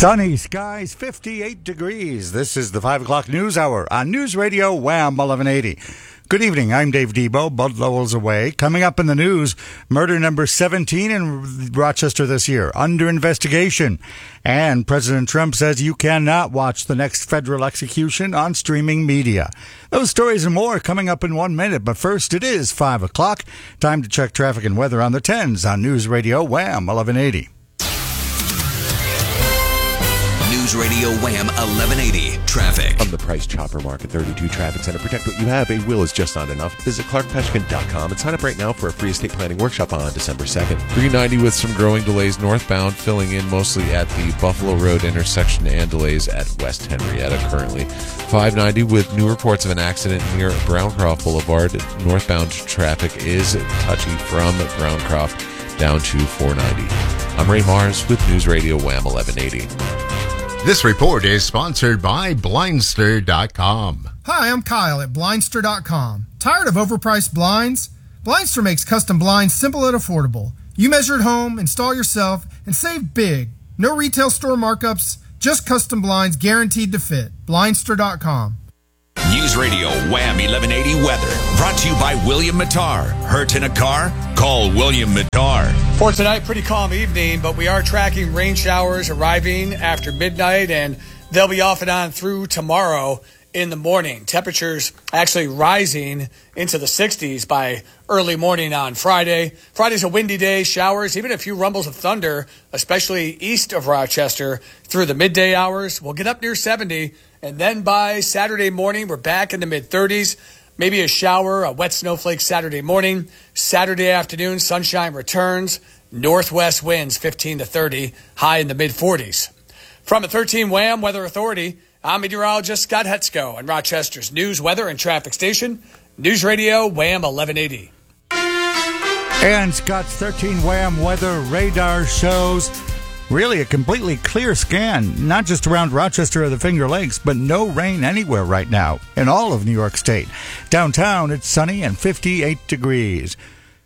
Sunny skies, 58 degrees. This is the 5 o'clock news hour on News Radio Wham 1180. Good evening, I'm Dave Debo. Bud Lowell's away. Coming up in the news, murder number 17 in Rochester this year, under investigation. And President Trump says you cannot watch the next federal execution on streaming media. Those stories and more coming up in 1 minute. But first, it is 5 o'clock. Time to check traffic and weather on the 10s on News Radio Wham 1180. News Radio Wham 1180 traffic. From the Price Chopper Market 32 Traffic Center. Protect what you have. A will is just not enough. Visit ClarkPeshkin.com and sign up right now for a free estate planning workshop on December 2nd. 390 with some growing delays northbound, filling in mostly at the Buffalo Road intersection and delays at West Henrietta currently. 590 with new reports of an accident near Browncroft Boulevard. Northbound traffic is touchy from Browncroft down to 490. I'm Ray Mars with News Radio Wham 1180. This report is sponsored by Blindster.com. Hi, I'm Kyle at Blindster.com. Tired of overpriced blinds? Blindster makes custom blinds simple and affordable. You measure at home, install yourself, and save big. No retail store markups, just custom blinds guaranteed to fit. Blindster.com. News Radio Wham 1180 weather. Brought to you by William Mattar. Hurt in a car? Call William Mattar. For tonight, pretty calm evening, but we are tracking rain showers arriving after midnight, and they'll be off and on through tomorrow in the morning. Temperatures actually rising into the 60s by early morning on Friday. Friday's a windy day, showers, even a few rumbles of thunder, especially east of Rochester through the midday hours. We'll get up near 70, and then by Saturday morning, we're back in the mid-30s. Maybe a shower, a wet snowflake Saturday morning. Saturday afternoon, sunshine returns. Northwest winds 15 to 30, high in the mid-40s. From the 13 Wham Weather Authority, I'm meteorologist Scott Hetzko on Rochester's news, weather, and traffic station, News Radio Wham 1180. And Scott's 13 Wham Weather Radar shows really a completely clear scan, not just around Rochester or the Finger Lakes, but no rain anywhere right now in all of New York State. Downtown, it's sunny and 58 degrees.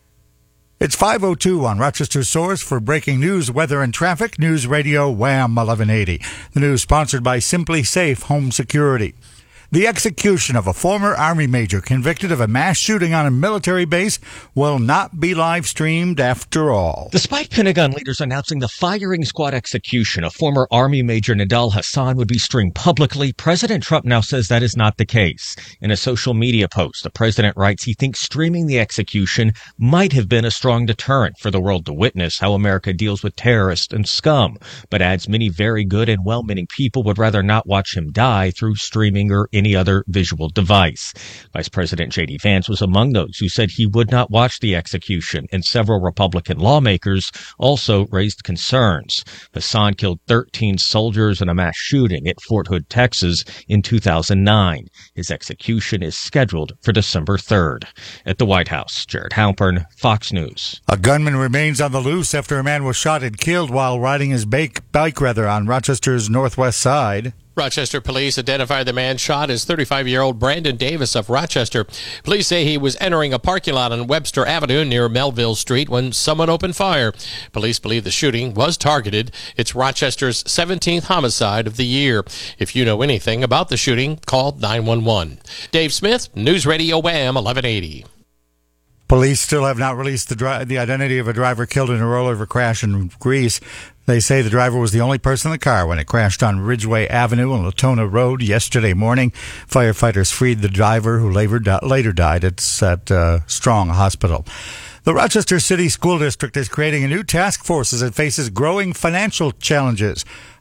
It's 5:02 on Rochester's source for breaking news, weather, and traffic. News Radio Wham 1180. The news sponsored by Simply Safe Home Security. The execution of a former Army major convicted of a mass shooting on a military base will not be live-streamed after all. Despite Pentagon leaders announcing the firing squad execution of former Army Major Nidal Hasan would be streamed publicly, President Trump now says that is not the case. In a social media post, the president writes he thinks streaming the execution might have been a strong deterrent for the world to witness how America deals with terrorists and scum, but adds many very good and well-meaning people would rather not watch him die through streaming or any other visual device. Vice President J.D. Vance was among those who said he would not watch the execution, and several Republican lawmakers also raised concerns. Hasan killed 13 soldiers in a mass shooting at Fort Hood, Texas in 2009. His execution is scheduled for December 3rd. At the White House, Jared Halpern, Fox News. A gunman remains on the loose after a man was shot and killed while riding his bike on Rochester's northwest side. Rochester police identified the man shot as 35-year-old Brandon Davis of Rochester. Police say he was entering a parking lot on Webster Avenue near Melville Street when someone opened fire. Police believe the shooting was targeted. It's Rochester's 17th homicide of the year. If you know anything about the shooting, call 911. Dave Smith, News Radio Wham 1180. Police still have not released the identity of a driver killed in a rollover crash in Greece. They say the driver was the only person in the car when it crashed on Ridgeway Avenue and Latona Road yesterday morning. Firefighters freed the driver, who later died at Strong Hospital. The Rochester City School District is creating a new task force as it faces growing financial challenges.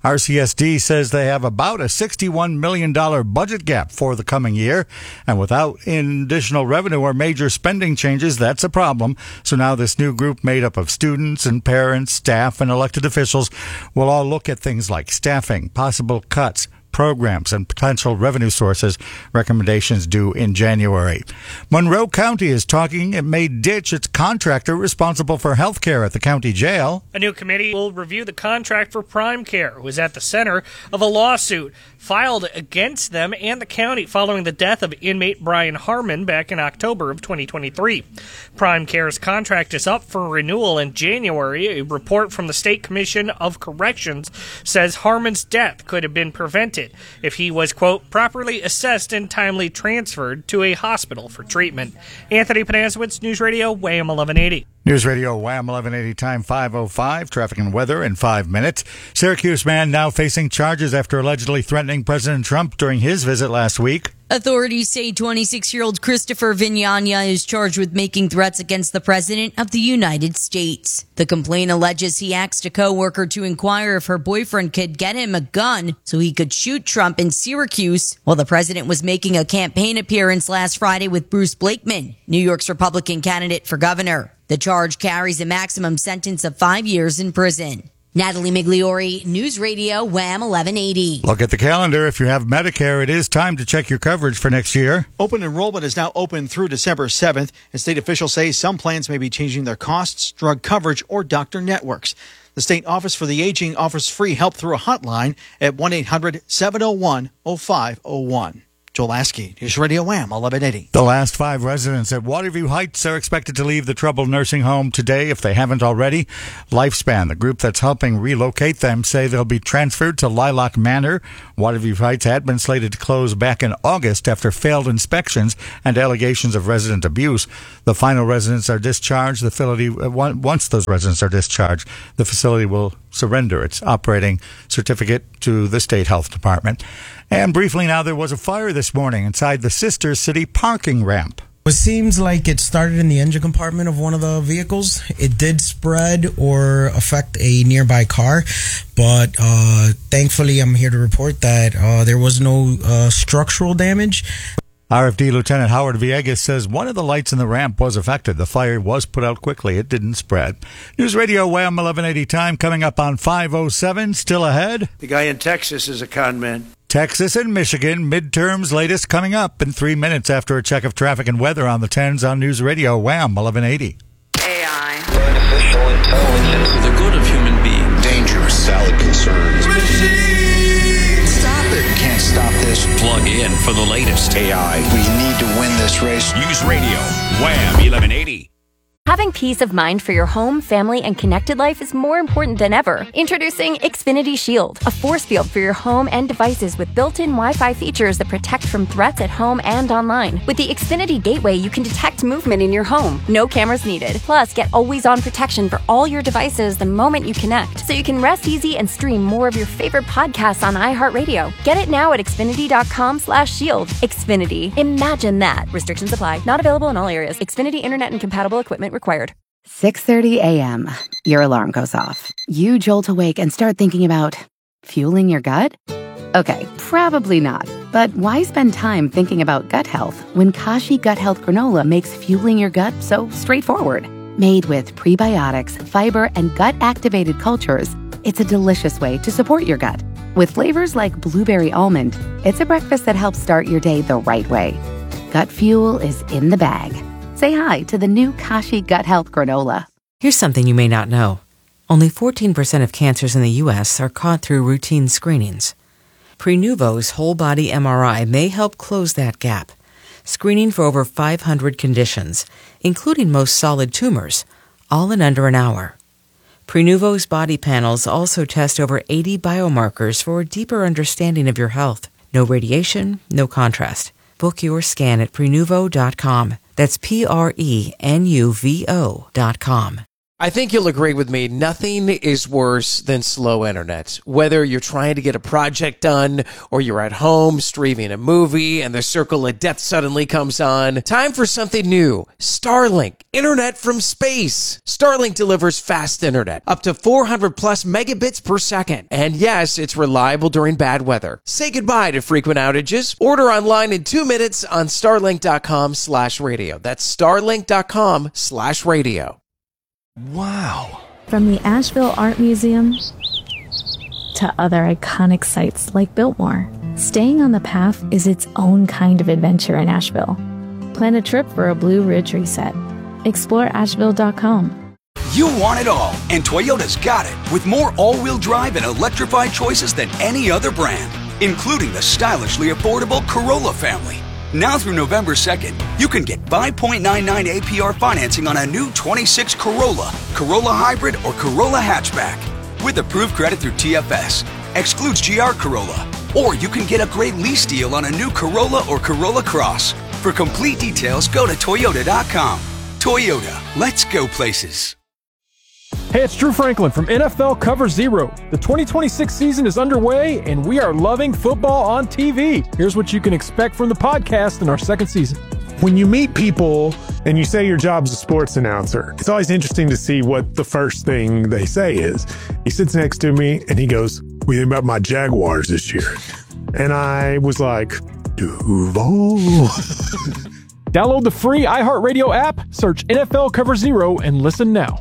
RCSD says they have about a $61 million budget gap for the coming year, and without additional revenue or major spending changes, that's a problem. So now this new group made up of students and parents, staff, and elected officials will all look at things like staffing, possible cuts, programs and potential revenue sources. Recommendations due in January. Monroe County is talking it may ditch its contractor responsible for health care at the county jail. A new committee will review the contract for Prime Care, who is at the center of a lawsuit filed against them and the county following the death of inmate Brian Harmon back in October of 2023. Prime Care's contract is up for renewal in January. A report from the State Commission of Corrections says Harmon's death could have been prevented if he was, quote, properly assessed and timely transferred to a hospital for treatment. Anthony Panasiewicz, News Radio, WHAM 1180. News Radio WHAM 1180, time 5:05. Traffic and weather in 5 minutes. Syracuse man now facing charges after allegedly threatening President Trump during his visit last week. Authorities say 26-year-old Christopher Vignagna is charged with making threats against the President of the United States. The complaint alleges he asked a coworker to inquire if her boyfriend could get him a gun so he could shoot Trump in Syracuse while the president was making a campaign appearance last Friday with Bruce Blakeman, New York's Republican candidate for governor. The charge carries a maximum sentence of 5 years in prison. Natalie Migliori, News Radio, WHAM 1180. Look at the calendar. If you have Medicare, it is time to check your coverage for next year. Open enrollment is now open through December 7th, and state officials say some plans may be changing their costs, drug coverage, or doctor networks. The State Office for the Aging offers free help through a hotline at 1-800-701-0501. Joel Askey, News Radio WHAM 1180. The last 5 residents at Waterview Heights are expected to leave the troubled nursing home today if they haven't already. Lifespan, the group that's helping relocate them, say they'll be transferred to Lilac Manor. Waterview Heights had been slated to close back in August after failed inspections and allegations of resident abuse. The final residents are discharged. The facility, once those residents are discharged, the facility will surrender its operating certificate to the State Health Department. And briefly now, there was a fire this morning inside the Sister City parking ramp. It seems like it started in the engine compartment of one of the vehicles. It did spread or affect a nearby car, but thankfully I'm here to report that there was no structural damage. RFD Lieutenant Howard Villegas says one of the lights in the ramp was affected. The fire was put out quickly. It didn't spread. News Radio WHAM 1180 time coming up on 5:07. Still ahead. The guy in Texas is a con man. Texas and Michigan midterms latest coming up in 3 minutes after a check of traffic and weather on the 10s on News Radio WHAM 1180. AI. Artificial intelligence for the good of human beings. Dangerous salad concerns. Can't stop this. Plug in for the latest AI. We need to win this race. News Radio WHAM 1180. Having peace of mind for your home, family, and connected life is more important than ever. Introducing Xfinity Shield, a force field for your home and devices with built-in Wi-Fi features that protect from threats at home and online. With the Xfinity Gateway, you can detect movement in your home. No cameras needed. Plus, get always-on protection for all your devices the moment you connect, so you can rest easy and stream more of your favorite podcasts on iHeartRadio. Get it now at Xfinity.com/shield. Xfinity. Imagine that. Restrictions apply. Not available in all areas. Xfinity Internet and compatible equipment required. 6:30 a.m. Your alarm goes off. You jolt awake and start thinking about fueling your gut? Okay, probably not. But why spend time thinking about gut health when Kashi Gut Health Granola makes fueling your gut so straightforward? Made with prebiotics, fiber, and gut-activated cultures, it's a delicious way to support your gut. With flavors like blueberry almond, it's a breakfast that helps start your day the right way. Gut fuel is in the bag. Say hi to the new Kashi Gut Health Granola. Here's something you may not know. Only 14% of cancers in the U.S. are caught through routine screenings. Prenuvo's whole-body MRI may help close that gap, screening for over 500 conditions, including most solid tumors, all in under an hour. Prenuvo's body panels also test over 80 biomarkers for a deeper understanding of your health. No radiation, no contrast. Book your scan at Prenuvo.com. That's Prenuvo.com. I think you'll agree with me, nothing is worse than slow internet. Whether you're trying to get a project done or you're at home streaming a movie and the circle of death suddenly comes on, time for something new. Starlink, internet from space. Starlink delivers fast internet, up to 400 plus megabits per second. And yes, it's reliable during bad weather. Say goodbye to frequent outages. Order online in 2 minutes on starlink.com/radio. That's starlink.com/radio. Wow. From the Asheville Art Museum to other iconic sites like Biltmore, Staying on the path is its own kind of adventure in Asheville. Plan a trip for a Blue Ridge reset. Explore Asheville.com. You want it all, and Toyota's got it, with more all-wheel drive and electrified choices than any other brand, including the stylishly affordable Corolla family. Now through November 2nd, you can get 5.99 APR financing on a new 26 Corolla, Corolla Hybrid, or Corolla Hatchback. With approved credit through TFS, excludes GR Corolla. Or you can get a great lease deal on a new Corolla or Corolla Cross. For complete details, go to Toyota.com. Toyota, let's go places. Hey, it's Drew Franklin from NFL Cover Zero. The 2026 season is underway, and we are loving football on TV. Here's what you can expect from the podcast in our second season. When you meet people and you say your job's a sports announcer, it's always interesting to see what the first thing they say is. He sits next to me and he goes, "What do you think about my Jaguars this year?" And I was like, Duval. Download the free iHeartRadio app, search NFL Cover Zero, and listen now.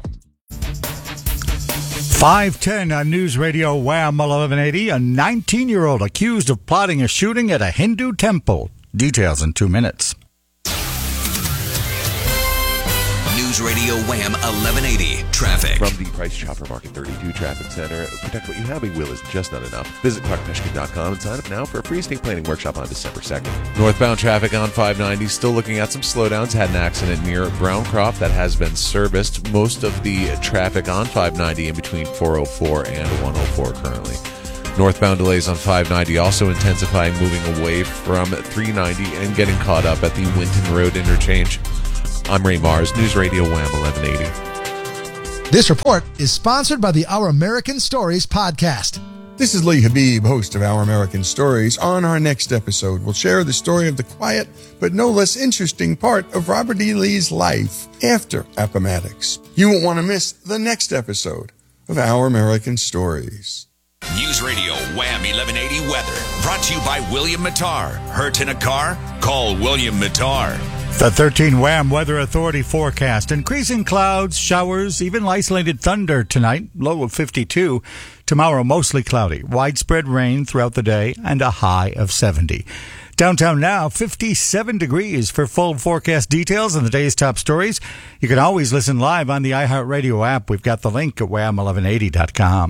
5:10 on News Radio Wham 1180. A 19-year-old accused of plotting a shooting at a Hindu temple. Details in 2 minutes. News Radio Wham 1180 traffic. From the Price Chopper Market 32 Traffic Center, protect what you have. A will is just not enough. Visit ClarkPeshkin.com and sign up now for a free estate planning workshop on December 2nd. Northbound traffic on 590 still looking at some slowdowns. Had an accident near Browncroft that has been serviced. Most of the traffic on 590 in between 404 and 104 currently. Northbound delays on 590 also intensifying, moving away from 390 and getting caught up at the Winton Road interchange. I'm Ray Mars, News Radio Wham 1180. This report is sponsored by the Our American Stories podcast. This is Lee Habib, host of Our American Stories. On our next episode, we'll share the story of the quiet but no less interesting part of Robert E. Lee's life after Appomattox. You won't want to miss the next episode of Our American Stories. News Radio Wham 1180 weather. Brought to you by William Mattar. Hurt in a car? Call William Mattar. The 13 Wham Weather Authority forecast. Increasing clouds, showers, even isolated thunder tonight. Low of 52. Tomorrow, mostly cloudy. Widespread rain throughout the day and a high of 70. Downtown now, 57 degrees. For full forecast details and the day's top stories, you can always listen live on the iHeartRadio app. We've got the link at wham1180.com.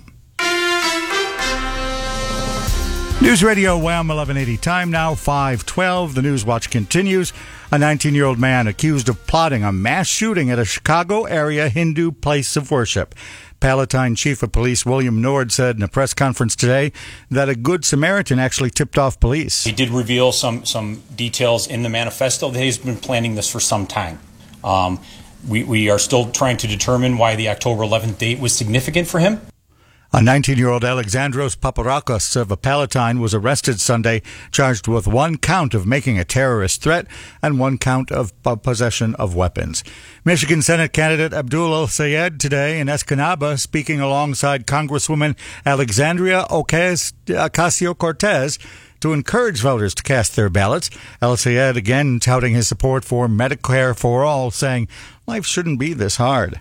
News Radio Wham 1180. Time now 5:12. The News Watch continues. A 19-year-old man accused of plotting a mass shooting at a Chicago area Hindu place of worship. Palatine Chief of Police William Nord said in a press conference today that a Good Samaritan actually tipped off police. He did reveal some details in the manifesto that he's been planning this for some time. We are still trying to determine why the October 11th date was significant for him. A 19-year-old Alexandros Paparakos of Palatine was arrested Sunday, charged with one count of making a terrorist threat and one count of possession of weapons. Michigan Senate candidate Abdul El-Sayed today in Escanaba, speaking alongside Congresswoman Alexandria Ocasio-Cortez to encourage voters to cast their ballots. El-Sayed again touting his support for Medicare for all, saying life shouldn't be this hard.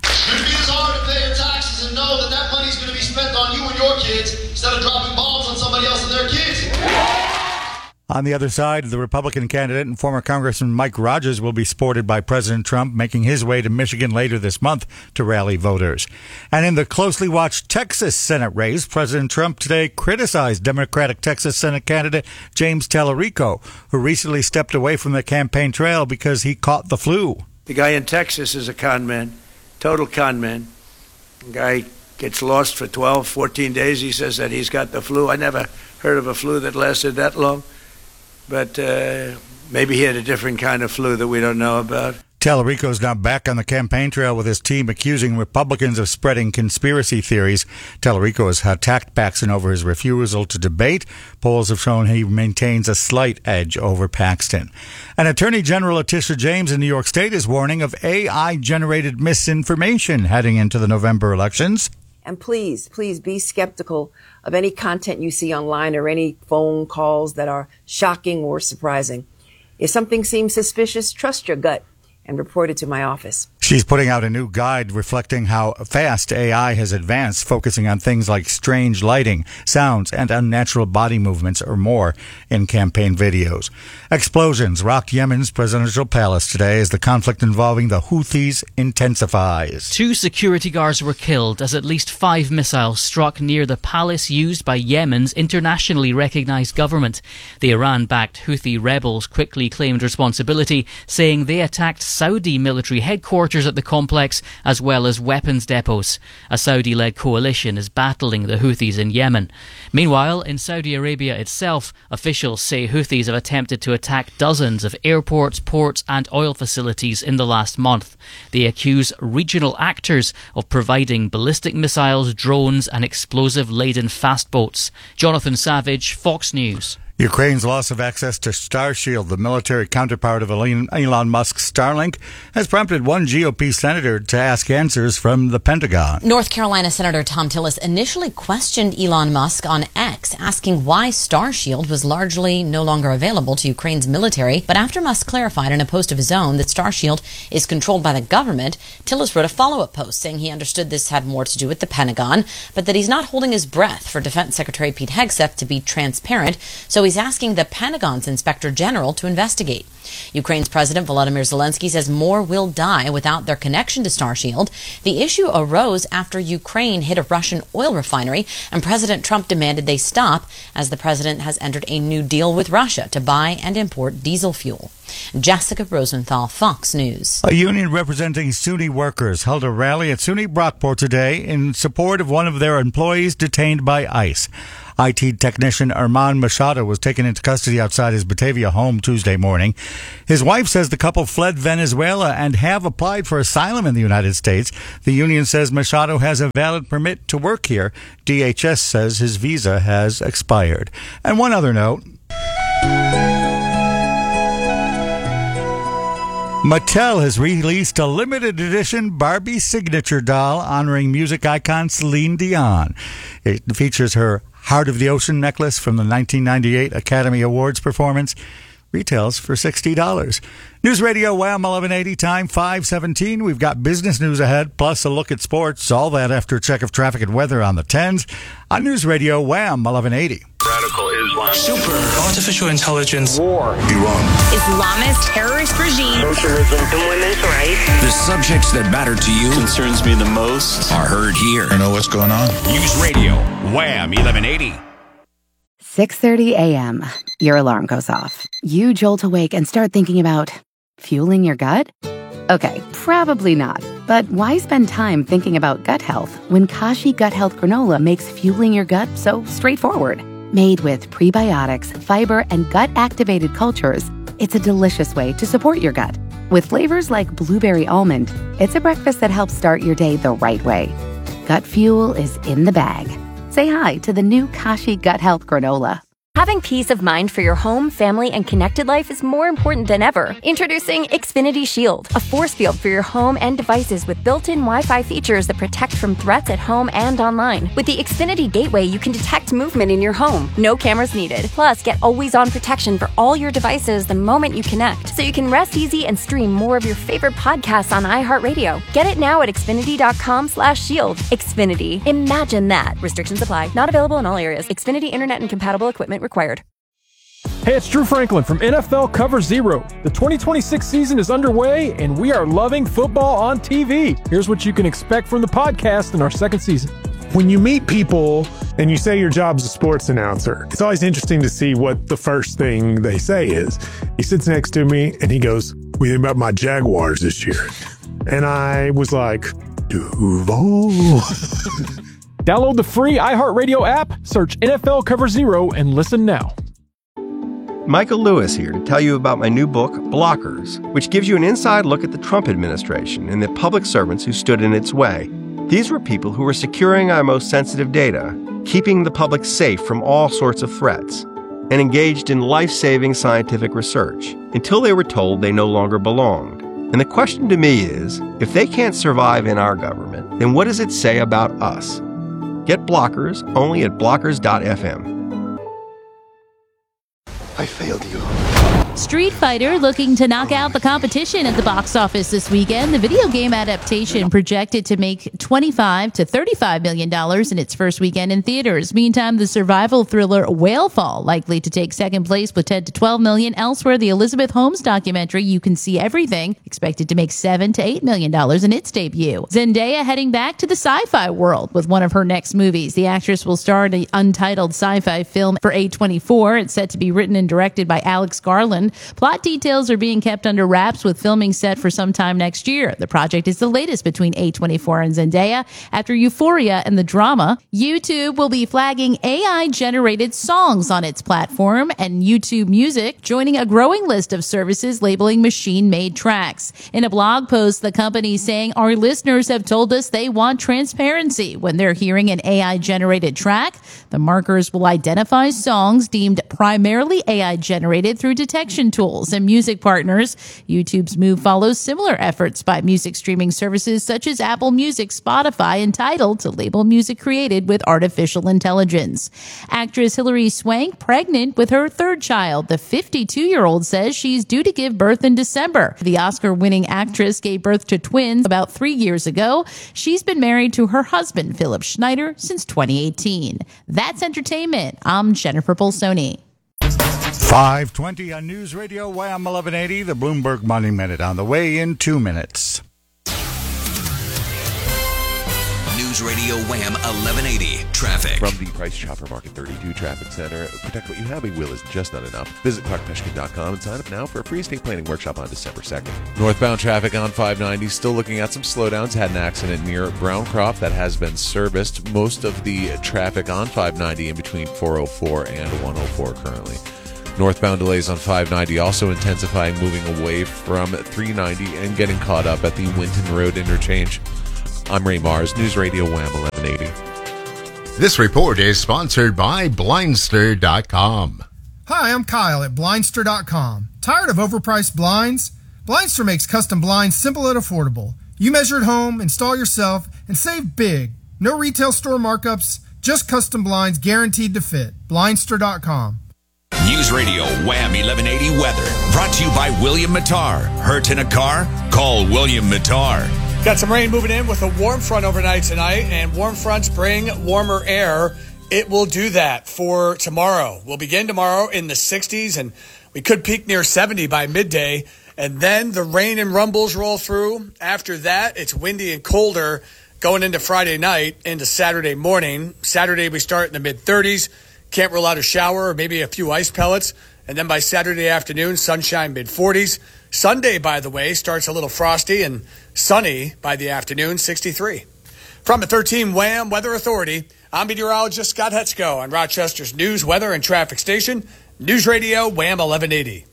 Know that money's going to be spent on you and your kids instead of dropping bombs on somebody else and their kids. On the other side, the Republican candidate and former Congressman Mike Rogers will be supported by President Trump, making his way to Michigan later this month to rally voters. And in the closely watched Texas Senate race, President Trump today criticized Democratic Texas Senate candidate James Tallarico, who recently stepped away from the campaign trail because he caught the flu. The guy in Texas is a con man, total con man. The guy gets lost for 12, 14 days. He says that he's got the flu. I never heard of a flu that lasted that long. But maybe he had a different kind of flu that we don't know about. Tallarico's now back on the campaign trail with his team accusing Republicans of spreading conspiracy theories. Tallarico has attacked Paxton over his refusal to debate. Polls have shown he maintains a slight edge over Paxton. And Attorney General Letitia James in New York State is warning of AI-generated misinformation heading into the November elections. And please be skeptical of any content you see online or any phone calls that are shocking or surprising. If something seems suspicious, trust your gut and report it to my office. She's putting out a new guide reflecting how fast AI has advanced, focusing on things like strange lighting, sounds, and unnatural body movements or more in campaign videos. Explosions rocked Yemen's presidential palace today as the conflict involving the Houthis intensifies. 2 security guards were killed as at least 5 missiles struck near the palace used by Yemen's internationally recognized government. The Iran-backed Houthi rebels quickly claimed responsibility, saying they attacked Saudi military headquarters at the complex as well as weapons depots. A Saudi-led coalition is battling the Houthis in Yemen. Meanwhile, in Saudi Arabia itself, officials say Houthis have attempted to attack dozens of airports, ports and oil facilities in the last month. They accuse regional actors of providing ballistic missiles, drones and explosive-laden fast boats. Jonathan Savage, Fox News. Ukraine's loss of access to Starshield, the military counterpart of Elon Musk's Starlink, has prompted one GOP senator to ask answers from the Pentagon. North Carolina Senator Tom Tillis initially questioned Elon Musk on X, asking why Starshield was largely no longer available to Ukraine's military. But after Musk clarified in a post of his own that Starshield is controlled by the government, Tillis wrote a follow-up post saying he understood this had more to do with the Pentagon, but that he's not holding his breath for Defense Secretary Pete Hegseth to be transparent, so he's asking the Pentagon's Inspector General to investigate. Ukraine's President Volodymyr Zelensky says more will die without their connection to Starshield. The issue arose after Ukraine hit a Russian oil refinery, and President Trump demanded they stop as the president has entered a new deal with Russia to buy and import diesel fuel. Jessica Rosenthal, Fox News. A union representing SUNY workers held a rally at SUNY Brockport today in support of one of their employees detained by ICE. IT technician Armand Machado was taken into custody outside his Batavia home Tuesday morning. His wife says the couple fled Venezuela and have applied for asylum in the United States. The union says Machado has a valid permit to work here. DHS says his visa has expired. And one other note. Mattel has released a limited edition Barbie signature doll honoring music icon Celine Dion. It features her Heart of the Ocean necklace from the 1998 Academy Awards performance. Retails for $60. News Radio Wham 1180, time 5:17. We've got business news ahead, plus a look at sports. All that after a check of traffic and weather on the 10s on News Radio Wham 1180. Radical Islam. Super. Artificial intelligence. War. Iran. Islamist terrorist regime. Socialism and women's rights. The subjects that matter to you concerns me the most are heard here. I know what's going on. News Radio Wham 1180. 6:30 a.m. Your alarm goes off. You jolt awake and start thinking about fueling your gut? Okay, probably not. But why spend time thinking about gut health when Kashi Gut Health Granola makes fueling your gut so straightforward? Made with prebiotics, fiber, and gut-activated cultures, it's a delicious way to support your gut. With flavors like blueberry almond, it's a breakfast that helps start your day the right way. Gut fuel is in the bag. Say hi to the new Kashi Gut Health Granola. Having peace of mind for your home, family, and connected life is more important than ever. Introducing Xfinity Shield, a force field for your home and devices with built-in Wi-Fi features that protect from threats at home and online. With the Xfinity Gateway, you can detect movement in your home. No cameras needed. Plus, get always-on protection for all your devices the moment you connect, so you can rest easy and stream more of your favorite podcasts on iHeartRadio. Get it now at Xfinity.com/shield. Xfinity. Imagine that. Restrictions apply. Not available in all areas. Xfinity Internet and compatible equipment required. Hey, it's Drew Franklin from NFL Cover Zero. The 2026 season is underway, and we are loving football on TV. Here's what you can expect from the podcast in our second season. When you meet people and you say your job's a sports announcer, it's always interesting to see what the first thing they say is. He sits next to me and he goes, "What do you think about my Jaguars this year?" And I was like, Duval. Download the free iHeartRadio app, search NFL Cover Zero, and listen now. Michael Lewis here to tell you about my new book, Blockers, which gives you an inside look at the Trump administration and the public servants who stood in its way. These were people who were securing our most sensitive data, keeping the public safe from all sorts of threats, and engaged in life-saving scientific research until they were told they no longer belonged. And the question to me is, if they can't survive in our government, then what does it say about us? Get Blockers only at blockers.fm. I failed you. Street Fighter looking to knock out the competition at the box office this weekend. The video game adaptation projected to make $25 to $35 million in its first weekend in theaters. Meantime, the survival thriller Whalefall likely to take second place with $10 to $12 million. Elsewhere, the Elizabeth Holmes documentary You Can See Everything expected to make $7 to $8 million in its debut. Zendaya heading back to the sci-fi world with one of her next movies. The actress will star in an untitled sci-fi film for A24. It's set to be written and directed by Alex Garland. Plot details are being kept under wraps with filming set for some time next year. The project is the latest between A24 and Zendaya after Euphoria and the drama. YouTube will be flagging AI-generated songs on its platform, and YouTube Music joining a growing list of services labeling machine-made tracks. In a blog post, the company saying, "Our listeners have told us they want transparency when they're hearing an AI-generated track. The markers will identify songs deemed primarily AI-generated through detection tools and music partners." YouTube's move follows similar efforts by music streaming services such as Apple Music, Spotify, and Tidal to label music created with artificial intelligence. Actress Hilary Swank pregnant with her third child. The 52-year-old says she's due to give birth in December. The Oscar-winning actress gave birth to twins about 3 years ago. She's been married to her husband, Philip Schneider, since 2018. That's entertainment. I'm Jennifer Bolsoni. 5:20 on News Radio Wham 1180, the Bloomberg Money Minute on the way in 2 minutes. News Radio Wham 1180 traffic. From the Price Chopper Market 32 Traffic Center, protect what you have. A will is just not enough. Visit ClarkPeshkin.com and sign up now for a free estate planning workshop on December 2nd. Northbound traffic on 590 still looking at some slowdowns. Had an accident near Browncroft that has been serviced. Most of the traffic on 590 in between 404 and 104 currently. Northbound delays on 590 also intensifying, moving away from 390 and getting caught up at the Winton Road interchange. I'm Ray Mars, News Radio Wham 1180. This report is sponsored by Blindster.com. Hi, I'm Kyle at Blindster.com. Tired of overpriced blinds? Blindster makes custom blinds simple and affordable. You measure at home, install yourself, and save big. No retail store markups, just custom blinds guaranteed to fit. Blindster.com. News Radio Wham 1180 weather. Brought to you by William Mattar. Hurt in a car? Call William Mattar. Got some rain moving in with a warm front overnight tonight, and warm fronts bring warmer air. It will do that for tomorrow. We'll begin tomorrow in the 60s, and we could peak near 70 by midday, and then the rain and rumbles roll through. After that, it's windy and colder going into Friday night into Saturday morning. Saturday, we start in the mid-30s. Can't rule out a shower or maybe a few ice pellets. And then by Saturday afternoon, sunshine mid-40s. Sunday, by the way, starts a little frosty and sunny by the afternoon, 63. From the 13 Wham Weather Authority, I'm meteorologist Scott Hetzko on Rochester's news, weather, and traffic station, News Radio Wham 1180.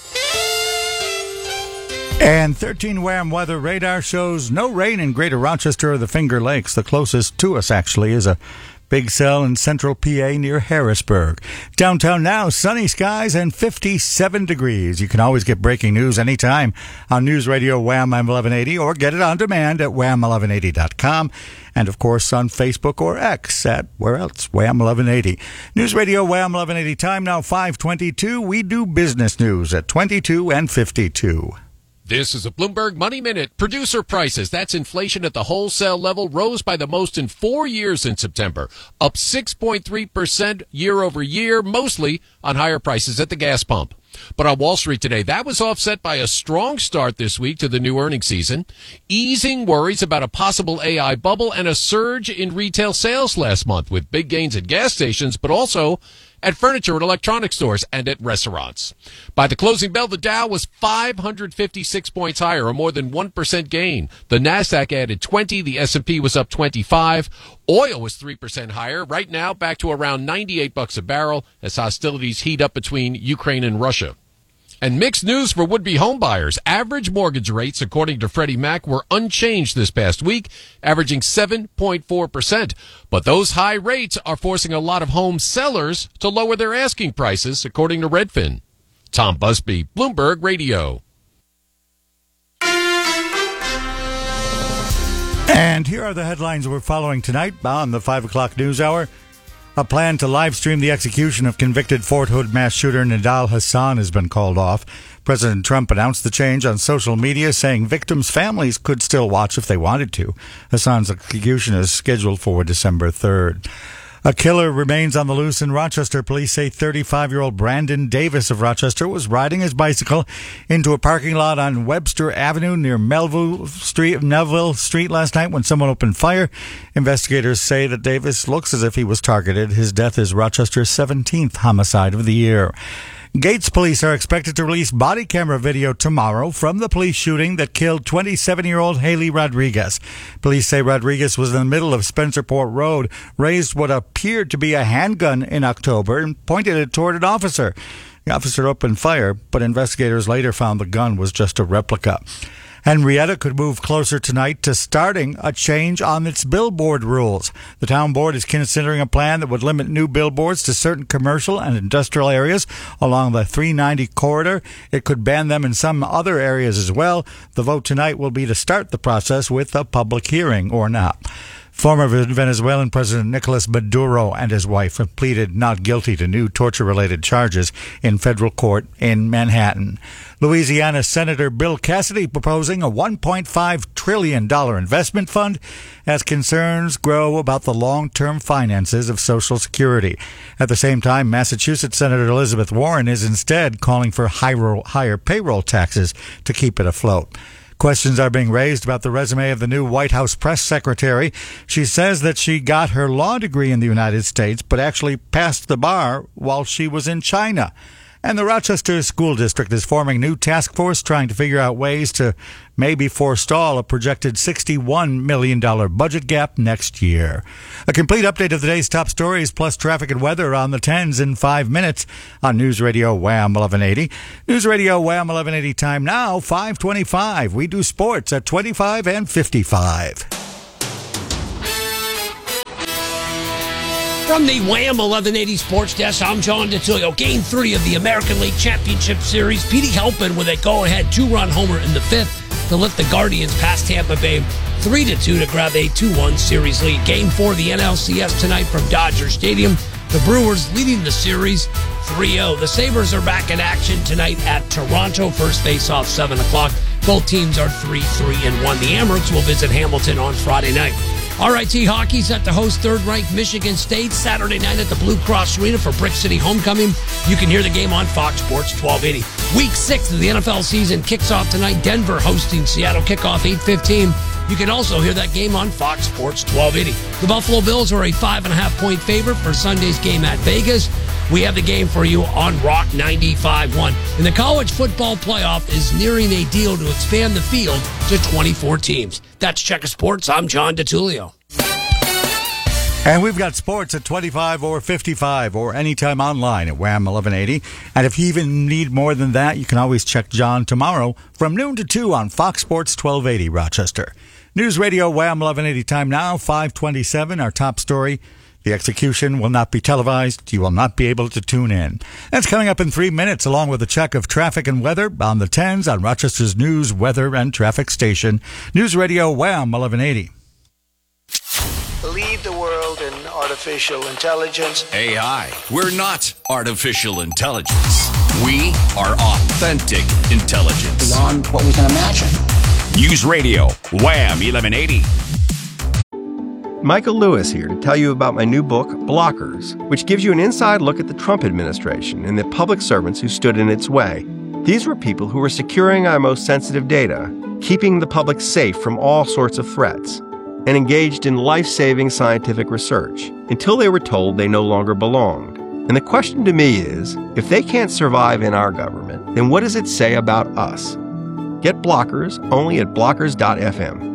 And 13 Wham weather radar shows no rain in Greater Rochester or the Finger Lakes. The closest to us, actually, is a Big Cell in central PA near Harrisburg. Downtown now, sunny skies and 57 degrees. You can always get breaking news anytime on News Radio Wham 1180 or get it on demand at wham1180.com. And, of course, on Facebook or X at, where else? Wham 1180. News Radio Wham 1180 time now 5:22. We do business news at 22 and 52. This is a Bloomberg Money Minute. Producer prices, that's inflation at the wholesale level, rose by the most in 4 years in September, up 6.3% year over year, mostly on higher prices at the gas pump. But on Wall Street today, that was offset by a strong start this week to the new earnings season, easing worries about a possible AI bubble and a surge in retail sales last month with big gains at gas stations, but also at furniture and electronic stores and at restaurants. By the closing bell, the Dow was 556 points higher, a more than 1% gain. The Nasdaq added 20, the S&P was up 25. Oil was 3% higher, right now back to around $98 a barrel as hostilities heat up between Ukraine and Russia. And mixed news for would-be homebuyers. Average mortgage rates, according to Freddie Mac, were unchanged this past week, averaging 7.4%. But those high rates are forcing a lot of home sellers to lower their asking prices, according to Redfin. Tom Busby, Bloomberg Radio. And here are the headlines we're following tonight on the 5 o'clock news hour. A plan to live stream the execution of convicted Fort Hood mass shooter Nidal Hassan has been called off. President Trump announced the change on social media, saying victims' families could still watch if they wanted to. Hassan's execution is scheduled for December 3rd. A killer remains on the loose in Rochester. Police say 35-year-old Brandon Davis of Rochester was riding his bicycle into a parking lot on Webster Avenue near Melville Street last night when someone opened fire. Investigators say that Davis looks as if he was targeted. His death is Rochester's 17th homicide of the year. Gates police are expected to release body camera video tomorrow from the police shooting that killed 27-year-old Haley Rodriguez. Police say Rodriguez was in the middle of Spencerport Road, raised what appeared to be a handgun in October, and pointed it toward an officer. The officer opened fire, but investigators later found the gun was just a replica. Henrietta could move closer tonight to starting a change on its billboard rules. The town board is considering a plan that would limit new billboards to certain commercial and industrial areas along the 390 corridor. It could ban them in some other areas as well. The vote tonight will be to start the process with a public hearing or not. Former Venezuelan President Nicolas Maduro and his wife have pleaded not guilty to new torture-related charges in federal court in Manhattan. Louisiana Senator Bill Cassidy proposing a $1.5 trillion investment fund as concerns grow about the long-term finances of Social Security. At the same time, Massachusetts Senator Elizabeth Warren is instead calling for higher payroll taxes to keep it afloat. Questions are being raised about the resume of the new White House press secretary. She says that she got her law degree in the United States, but actually passed the bar while she was in China. And the Rochester School District is forming a new task force trying to figure out ways to maybe forestall a projected $61 million budget gap next year. A complete update of today's top stories plus traffic and weather on the 10s in 5 minutes on News Radio Wham 1180. News Radio Wham 1180 time now, 5:25. We do sports at 25 and 55. From the Wham 1180 Sports Desk, I'm John DeTullio. Game 3 of the American League Championship Series. Petey Helpin with a go-ahead 2-run homer in the 5th to lift the Guardians past Tampa Bay 3-2 to grab a 2-1 series lead. Game 4 of the NLCS tonight from Dodger Stadium. The Brewers leading the series 3-0. The Sabres are back in action tonight at Toronto. First face-off 7 o'clock. Both teams are 3-1. The Amerks will visit Hamilton on Friday night. RIT Hockey set to host third-ranked Michigan State Saturday night at the Blue Cross Arena for Brick City Homecoming. You can hear the game on Fox Sports 1280. Week 6 of the NFL season kicks off tonight. Denver hosting Seattle, kickoff 8:15. You can also hear that game on Fox Sports 1280. The Buffalo Bills are a 5.5-point favorite for Sunday's game at Vegas. We have the game for you on Rock 95.1. And the college football playoff is nearing a deal to expand the field to 24 teams. That's Checker Sports. I'm John DeTullio. And we've got sports at 25 or 55 or anytime online at Wham 1180. And if you even need more than that, you can always check John tomorrow from noon to 2 on Fox Sports 1280 Rochester. News Radio Wham 1180 time now, 5:27. Our top story. The execution will not be televised. You will not be able to tune in. That's coming up in 3 minutes, along with a check of traffic and weather on the 10s on Rochester's news, weather, and traffic station. News Radio Wham 1180. Leave the world in artificial intelligence. AI. We're not artificial intelligence. We are authentic intelligence. Beyond what we can imagine. News Radio Wham 1180. Michael Lewis here to tell you about my new book, Blockers, which gives you an inside look at the Trump administration and the public servants who stood in its way. These were people who were securing our most sensitive data, keeping the public safe from all sorts of threats, and engaged in life-saving scientific research until they were told they no longer belonged. And the question to me is, if they can't survive in our government, then what does it say about us? Get Blockers only at blockers.fm.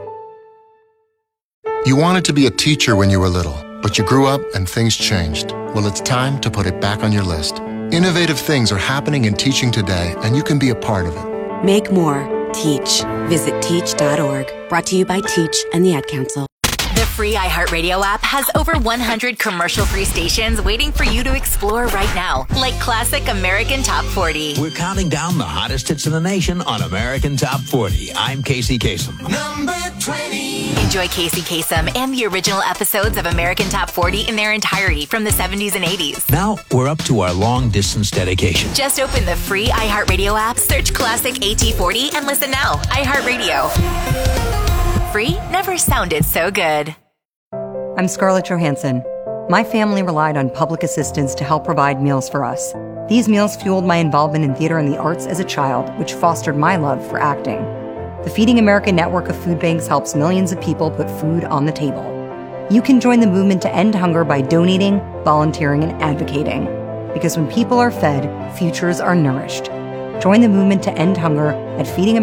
You wanted to be a teacher when you were little, but you grew up and things changed. Well, it's time to put it back on your list. Innovative things are happening in teaching today, and you can be a part of it. Make more. Teach. Visit teach.org. Brought to you by Teach and the Ad Council. The free iHeartRadio app has over 100 commercial-free stations waiting for you to explore right now, like Classic American Top 40. We're counting down the hottest hits in the nation on American Top 40. I'm Casey Kasem. Number 20. Enjoy Casey Kasem and the original episodes of American Top 40 in their entirety from the 70s and 80s. Now we're up to our long-distance dedication. Just open the free iHeartRadio app, search Classic AT40, and listen now. iHeartRadio. Free never sounded so good. I'm Scarlett Johansson. My family relied on public assistance to help provide meals for us. These meals fueled my involvement in theater and the arts as a child, which fostered my love for acting. The Feeding America network of food banks helps millions of people put food on the table. You can join the movement to end hunger by donating, volunteering, and advocating. Because when people are fed, futures are nourished. Join the movement to end hunger at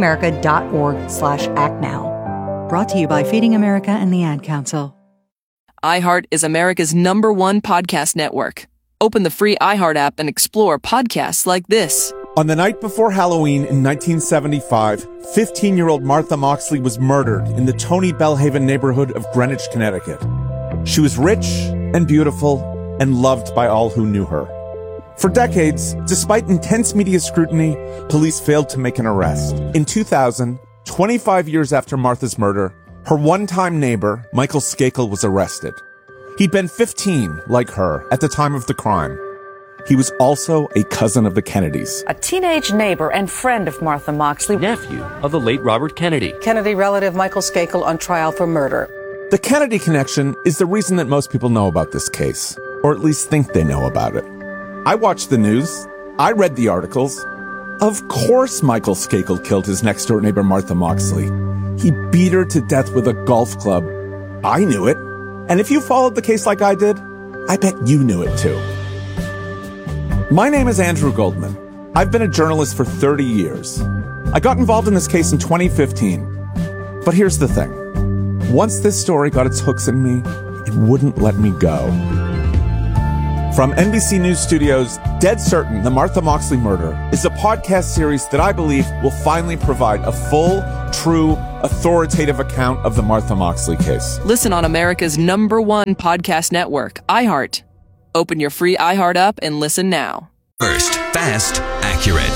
feedingamerica.org/actnow. Brought to you by Feeding America and the Ad Council. iHeart is America's #1 podcast network. Open the free iHeart app and explore podcasts like this. On the night before Halloween in 1975, 15-year-old Martha Moxley was murdered in the Tony Bellhaven neighborhood of Greenwich, Connecticut. She was rich and beautiful and loved by all who knew her. For decades, despite intense media scrutiny, police failed to make an arrest. In 2000, 25 years after Martha's murder, her one-time neighbor, Michael Skakel, was arrested. He'd been 15, like her, at the time of the crime. He was also a cousin of the Kennedys. A teenage neighbor and friend of Martha Moxley. Nephew of the late Robert Kennedy. Kennedy relative Michael Skakel on trial for murder. The Kennedy connection is the reason that most people know about this case, or at least think they know about it. I watched the news. I read the articles. Of course Michael Skakel killed his next-door neighbor Martha Moxley. He beat her to death with a golf club. I knew it. And if you followed the case like I did, I bet you knew it too. My name is Andrew Goldman. I've been a journalist for 30 years. I got involved in this case in 2015. But here's the thing. Once this story got its hooks in me, it wouldn't let me go. From NBC News Studios, Dead Certain, The Martha Moxley Murder is a podcast series that I believe will finally provide a full, true, authoritative account of the Martha Moxley case. Listen on America's #1 podcast network, iHeart. Open your free iHeart app and listen now. First, fast, accurate.